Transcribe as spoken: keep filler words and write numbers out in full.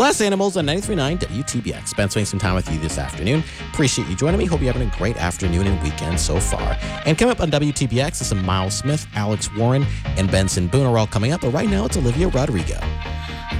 Glass Animals on ninety-three point nine W T B X. Spent spending some time with you this afternoon. Appreciate you joining me. Hope you're having a great afternoon and weekend so far. And coming up on W T B X is some Miles Smith, Alex Warren, and Benson Boone are all coming up. But right now, it's Olivia Rodrigo.